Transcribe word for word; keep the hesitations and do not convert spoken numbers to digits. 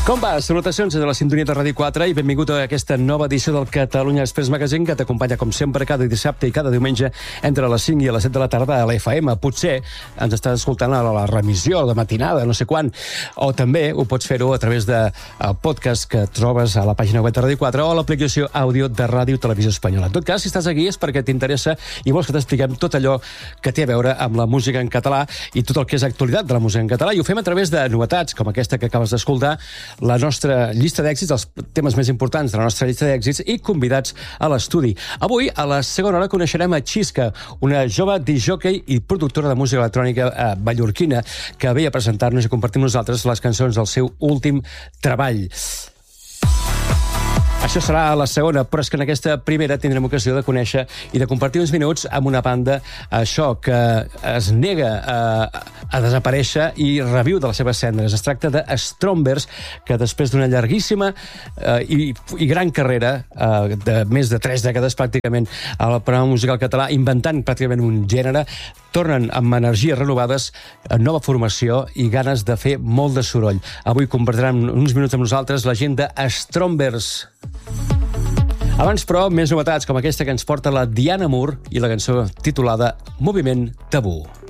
Com va? Salutacions de la sintonia de Ràdio quatre i benvingut a aquesta nova edició del Catalunya Express Magazine que t'acompanya, com sempre, cada dissabte i cada diumenge entre les cinc i les set de la tarda a la F M. Potser ens estàs escoltant a la remissió de matinada, no sé quan, o també ho pots fer-ho a través del podcast que trobes a la pàgina web de Ràdio quatre o a l'aplicació àudio de Ràdio Televisió Espanyola. En tot cas, si estàs aquí és perquè t'interessa i vols que t'expliquem tot allò que té a veure amb la música en català i tot el que és actualitat de la música en català, i ho fem a través de novetats com aquesta que acabes d'escoltar, la nostra llista d'èxits, els temes més importants de la nostra llista d'èxits i convidats a l'estudi. Avui, a la segona hora, coneixerem a Xisca, una jove discjòquei i productora de música electrònica eh, mallorquina que ve a presentar-nos i compartir amb nosaltres les cançons del seu últim treball. Això serà a la segona, però és que en aquesta primera tindrem ocasió de conèixer i de compartir uns minuts amb una banda, això, que es nega a, a desaparèixer i reviu de les seves cendres. Es tracta de Strombers, que després d'una llarguíssima eh, i, i gran carrera, eh, de més de tres dècades pràcticament, al programa musical català, inventant pràcticament un gènere, tornen amb energies renovades, nova formació i ganes de fer molt de soroll. Avui compartiran uns minuts amb nosaltres la gent de Strombers. Abans, però, més novetats com aquesta que ens porta la Diana Moore i la cançó titulada Moviment Tabú.